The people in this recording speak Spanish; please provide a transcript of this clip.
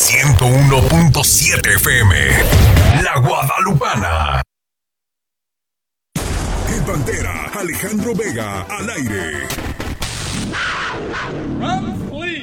101.7 FM, La Guadalupana. En Pantera, Alejandro Vega, al aire. Run, please.